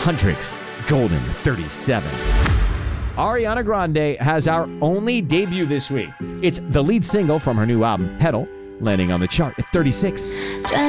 Hundrix, Golden 37. Ariana Grande has our only debut this week. It's the lead single from her new album, Pedal, landing on the chart at 36.